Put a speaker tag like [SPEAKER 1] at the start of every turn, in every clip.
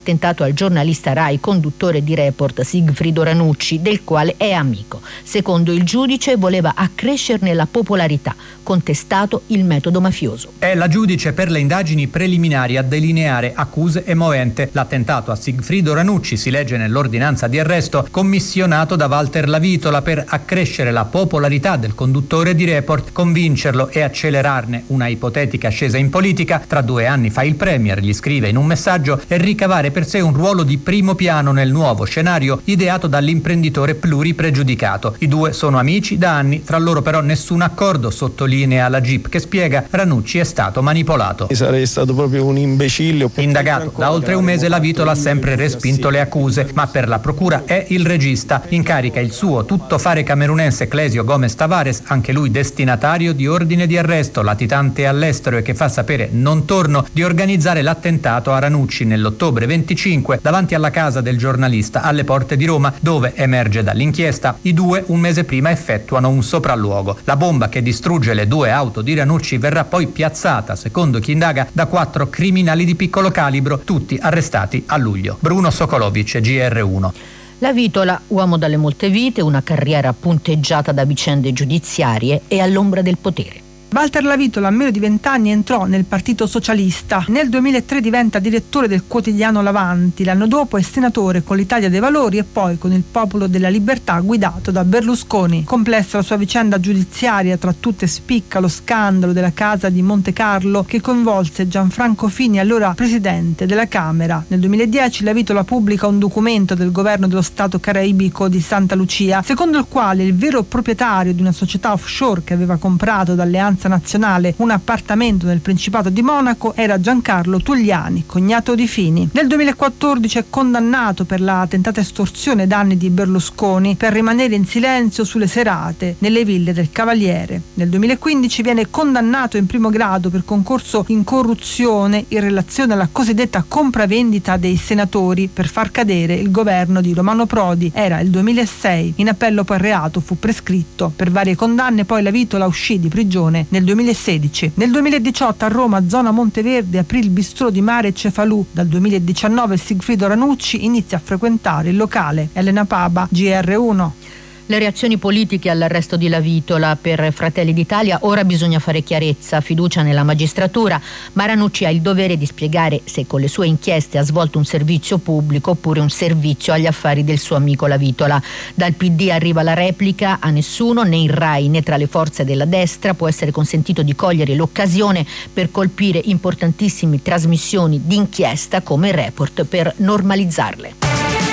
[SPEAKER 1] Attentato al giornalista Rai, conduttore di Report Sigfrido Ranucci, del quale è amico. Secondo il giudice voleva accrescerne la popolarità, contestato il metodo mafioso.
[SPEAKER 2] È la giudice per le indagini preliminari a delineare accuse e movente. L'attentato a Sigfrido Ranucci, si legge nell'ordinanza di arresto, commissionato da Walter Lavitola per accrescere la popolarità del conduttore di Report, convincerlo e accelerarne una ipotetica ascesa in politica. Tra 2 anni fa il Premier, gli scrive in un messaggio, e ricavare per sé un ruolo di primo piano nel nuovo scenario ideato dall'imprenditore pluripregiudicato. I due sono amici da anni, tra loro però nessun accordo, sottolinea la GIP, che spiega Ranucci è stato manipolato.
[SPEAKER 3] Sarei stato proprio un imbecille.
[SPEAKER 2] Indagato da oltre un mese, Lavitola ha sempre respinto le accuse, ma per la procura è il regista. In carica il suo tuttofare camerunense Clesio Gomez Tavares, anche lui destinatario di ordine di arresto, latitante all'estero e che fa sapere non torno, di organizzare l'attentato a Ranucci nell'ottobre 25 davanti alla casa del giornalista alle porte di Roma, dove, emerge dall'inchiesta, i due un mese prima effettuano un sopralluogo. La bomba che distrugge le 2 auto di Ranucci verrà poi piazzata, secondo chi indaga, da 4 criminali di piccolo calibro, tutti arrestati a luglio. Bruno Sokolovic, GR1.
[SPEAKER 1] Lavitola, uomo dalle molte vite, una carriera punteggiata da vicende giudiziarie e all'ombra del potere.
[SPEAKER 4] Walter Lavitola, a meno di 20 anni, entrò nel Partito Socialista. Nel 2003 diventa direttore del quotidiano L'Avanti. L'anno dopo è senatore con l'Italia dei Valori e poi con il Popolo della Libertà guidato da Berlusconi. Complessa la sua vicenda giudiziaria, tra tutte spicca lo scandalo della casa di Monte Carlo che coinvolse Gianfranco Fini, allora presidente della Camera. Nel 2010 Lavitola pubblica un documento del governo dello Stato caraibico di Santa Lucia, secondo il quale il vero proprietario di una società offshore che aveva comprato d'Alleanza Nazionale un appartamento nel Principato di Monaco era Giancarlo Tugliani, cognato di Fini. Nel 2014 è condannato per la tentata estorsione ai danni di Berlusconi per rimanere in silenzio sulle serate nelle ville del Cavaliere. Nel 2015 viene condannato in primo grado per concorso in corruzione in relazione alla cosiddetta compravendita dei senatori per far cadere il governo di Romano Prodi. Era il 2006. In appello poi il reato fu prescritto. Per varie condanne poi Lavitola uscì di prigione nel 2016. Nel 2018 a Roma, zona Monteverde, aprì il bistrò di Mare Cefalù. Dal 2019 Sigfrido Ranucci inizia a frequentare il locale. Elena Paba, GR1.
[SPEAKER 1] Le reazioni politiche all'arresto di Lavitola per Fratelli d'Italia, ora bisogna fare chiarezza, fiducia nella magistratura, ma Ranucci ha il dovere di spiegare se con le sue inchieste ha svolto un servizio pubblico oppure un servizio agli affari del suo amico Lavitola. Dal PD arriva la replica: a nessuno, né in Rai né tra le forze della destra, può essere consentito di cogliere l'occasione per colpire importantissime trasmissioni d'inchiesta come Report per normalizzarle.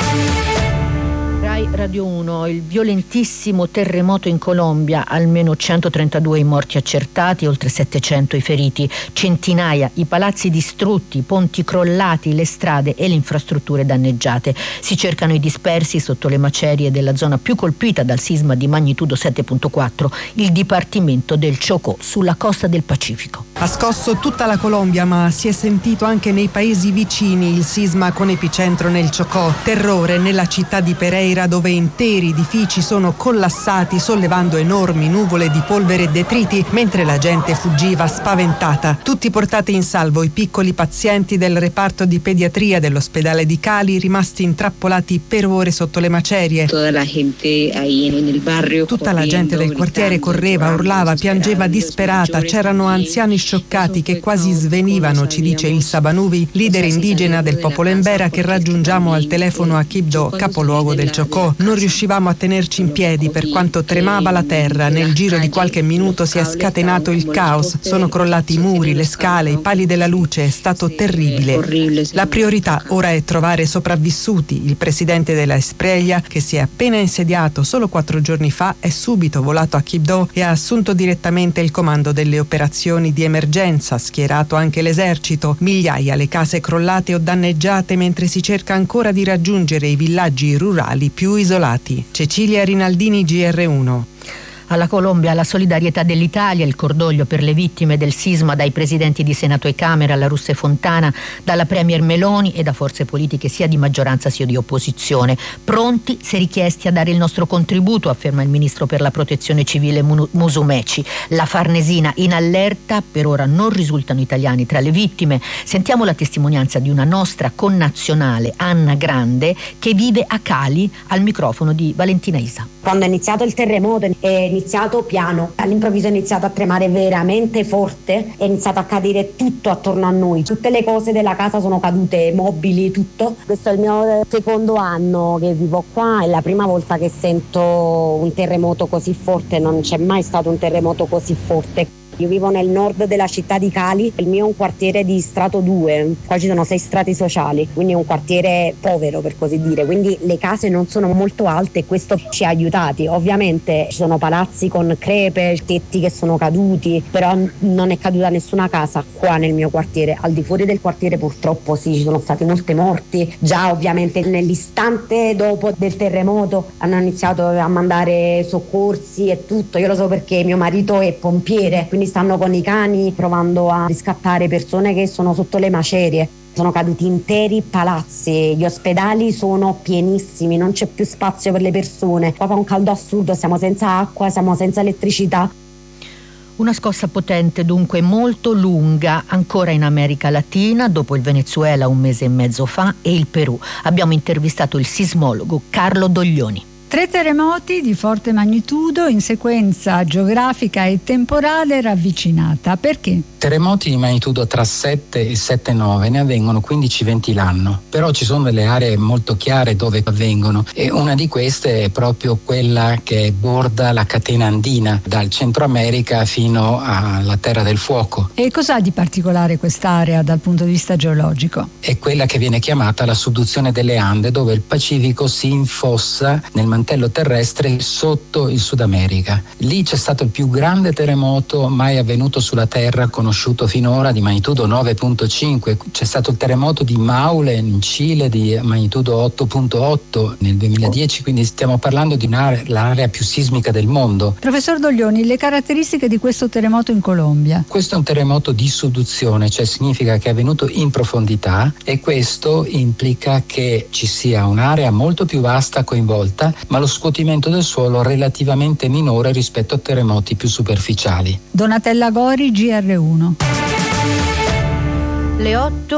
[SPEAKER 1] Rai Radio 1, il violentissimo terremoto in Colombia, almeno 132 i morti accertati, oltre 700 i feriti, centinaia i palazzi distrutti, i ponti crollati, le strade e le infrastrutture danneggiate. Si cercano i dispersi sotto le macerie della zona più colpita dal sisma di magnitudo 7.4, il dipartimento del Chocó, sulla costa del Pacifico.
[SPEAKER 5] Ha scosso tutta la Colombia, ma si è sentito anche nei paesi vicini il sisma con epicentro nel Chocó. Terrore nella città di Pereira, dove interi edifici sono collassati sollevando enormi nuvole di polvere e detriti mentre la gente fuggiva spaventata. Tutti portati in salvo i piccoli pazienti del reparto di pediatria dell'ospedale di Cali, rimasti intrappolati per ore sotto le macerie. Tutta la gente del quartiere correva, urlava, piangeva disperata. C'erano anziani scioccati che quasi svenivano, ci dice il Sabanuvi, leader indigena del popolo Embera che raggiungiamo al telefono a Quibdó, capoluogo del Chocó. Non riuscivamo a tenerci in piedi per quanto tremava la terra. Nel giro di qualche minuto si è scatenato il caos. Sono crollati i muri, le scale, i pali della luce. È stato terribile. La priorità ora è trovare sopravvissuti. Il presidente della Espriella, che si è appena insediato solo 4 giorni fa, è subito volato a Quibdó e ha assunto direttamente il comando delle operazioni di emergenza, schierato anche l'esercito. Migliaia le case crollate o danneggiate mentre si cerca ancora di raggiungere i villaggi rurali più isolati. Cecilia Rinaldini, GR1.
[SPEAKER 1] Alla Colombia la solidarietà dell'Italia, il cordoglio per le vittime del sisma dai presidenti di Senato e Camera, La Russa e Fontana, dalla Premier Meloni e da forze politiche sia di maggioranza sia di opposizione. Pronti, se richiesti, a dare il nostro contributo, afferma il ministro per la protezione civile Musumeci. La Farnesina in allerta, per ora non risultano italiani tra le vittime. Sentiamo la testimonianza di una nostra connazionale, Anna Grande, che vive a Cali, al microfono di Valentina Isa.
[SPEAKER 6] Quando è iniziato il terremoto è iniziato piano, all'improvviso è iniziato a tremare veramente forte, è iniziato a cadere tutto attorno a noi, tutte le cose della casa sono cadute, mobili, tutto. Questo è il mio secondo anno che vivo qua, è la prima volta che sento un terremoto così forte, non c'è mai stato un terremoto così forte. Io vivo nel nord della città di Cali, il mio è un quartiere di strato 2, qua ci sono 6 strati sociali, quindi è un quartiere povero per così dire, quindi le case non sono molto alte e questo ci ha aiutati. Ovviamente ci sono palazzi con crepe, tetti che sono caduti, però non è caduta nessuna casa qua nel mio quartiere. Al di fuori del quartiere purtroppo sì, ci sono stati molti morti, già ovviamente nell'istante dopo del terremoto hanno iniziato a mandare soccorsi e tutto, io lo so perché mio marito è pompiere, quindi stanno con i cani provando a riscattare persone che sono sotto le macerie. Sono caduti interi palazzi, gli ospedali sono pienissimi, non c'è più spazio per le persone. Qua fa un caldo assurdo, siamo senza acqua, siamo senza elettricità.
[SPEAKER 1] Una scossa potente, dunque molto lunga, ancora in America Latina, dopo il Venezuela un mese e mezzo fa e il Perù. Abbiamo intervistato il sismologo Carlo Doglioni.
[SPEAKER 7] 3 terremoti di forte magnitudo in sequenza geografica e temporale ravvicinata. Perché?
[SPEAKER 8] Terremoti di magnitudo tra 7 e 7,9 ne avvengono 15-20 l'anno, però ci sono delle aree molto chiare dove avvengono e una di queste è proprio quella che borda la catena andina dal Centro America fino alla Terra del Fuoco.
[SPEAKER 7] E cos'ha di particolare quest'area dal punto di vista geologico?
[SPEAKER 8] È quella che viene chiamata la subduzione delle Ande, dove il Pacifico si infossa nel mantello terrestre sotto il Sud America. Lì c'è stato il più grande terremoto mai avvenuto sulla Terra, conosciuto finora, di magnitudo 9.5. C'è stato il terremoto di Maule in Cile di magnitudo 8.8 nel 2010, quindi stiamo parlando di l'area più sismica del mondo.
[SPEAKER 7] Professor Doglioni, le caratteristiche di questo terremoto in Colombia?
[SPEAKER 8] Questo è un terremoto di subduzione, cioè significa che è avvenuto in profondità e questo implica che ci sia un'area molto più vasta coinvolta, ma lo scuotimento del suolo relativamente minore rispetto a terremoti più superficiali.
[SPEAKER 7] Donatella Gori, GR1.
[SPEAKER 1] Le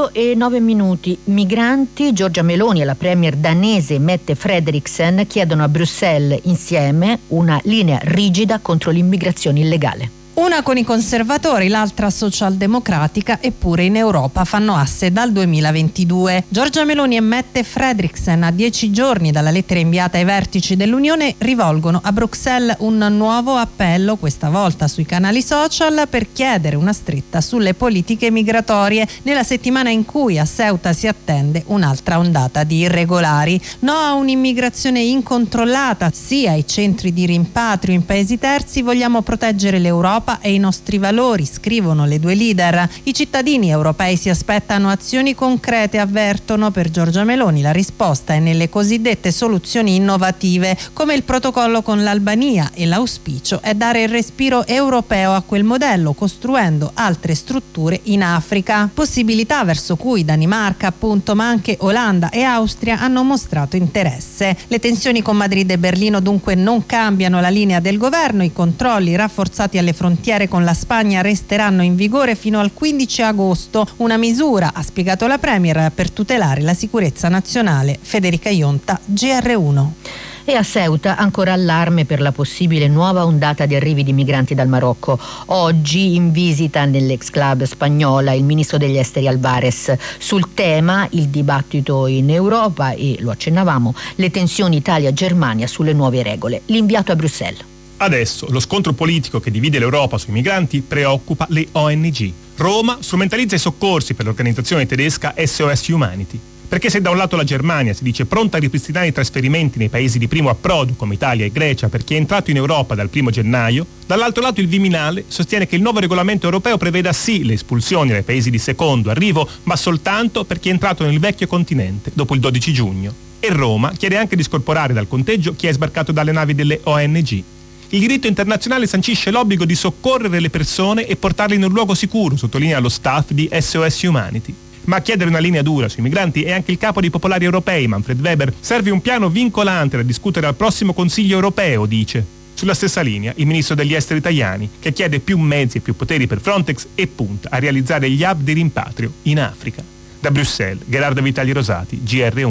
[SPEAKER 1] 8:09. Migranti, Giorgia Meloni e la premier danese Mette Frederiksen chiedono a Bruxelles insieme una linea rigida contro l'immigrazione illegale.
[SPEAKER 9] Una con i conservatori, l'altra socialdemocratica, eppure in Europa fanno asse dal 2022. Giorgia Meloni e Mette Frederiksen, a 10 giorni dalla lettera inviata ai vertici dell'Unione, rivolgono a Bruxelles un nuovo appello, questa volta sui canali social, per chiedere una stretta sulle politiche migratorie nella settimana in cui a Ceuta si attende un'altra ondata di irregolari. No a un'immigrazione incontrollata, sì ai centri di rimpatrio in paesi terzi, vogliamo proteggere l'Europa e i nostri valori, scrivono le due leader. I cittadini europei si aspettano azioni concrete, avvertono. Per Giorgia Meloni la risposta è nelle cosiddette soluzioni innovative, come il protocollo con l'Albania, e l'auspicio è dare il respiro europeo a quel modello, costruendo altre strutture in Africa. Possibilità verso cui Danimarca, appunto, ma anche Olanda e Austria hanno mostrato interesse. Le tensioni con Madrid e Berlino dunque non cambiano la linea del governo, i controlli rafforzati alle frontiere con la Spagna resteranno in vigore fino al 15 agosto, una misura, ha spiegato la Premier, per tutelare la sicurezza nazionale. Federica Ionta, GR1.
[SPEAKER 1] E a Ceuta ancora allarme per la possibile nuova ondata di arrivi di migranti dal Marocco. Oggi in visita nell'ex club spagnola il ministro degli esteri Alvarez. Sul tema il dibattito in Europa e, lo accennavamo, le tensioni Italia-Germania sulle nuove regole. L'inviato a Bruxelles.
[SPEAKER 10] Adesso lo scontro politico che divide l'Europa sui migranti preoccupa le ONG. Roma strumentalizza i soccorsi per l'organizzazione tedesca SOS Humanity. Perché se da un lato la Germania si dice pronta a ripristinare i trasferimenti nei paesi di primo approdo come Italia e Grecia per chi è entrato in Europa dal 1 gennaio, dall'altro lato il Viminale sostiene che il nuovo regolamento europeo preveda sì le espulsioni dai paesi di secondo arrivo, ma soltanto per chi è entrato nel vecchio continente dopo il 12 giugno. E Roma chiede anche di scorporare dal conteggio chi è sbarcato dalle navi delle ONG. Il diritto internazionale sancisce l'obbligo di soccorrere le persone e portarle in un luogo sicuro, sottolinea lo staff di SOS Humanity. Ma a chiedere una linea dura sui migranti è anche il capo dei Popolari Europei, Manfred Weber. Serve un piano vincolante da discutere al prossimo Consiglio Europeo, dice. Sulla stessa linea il ministro degli esteri Tajani, che chiede più mezzi e più poteri per Frontex e punta a realizzare gli hub di rimpatrio in Africa. Da Bruxelles, Gerardo Vitali Rosati, GR1.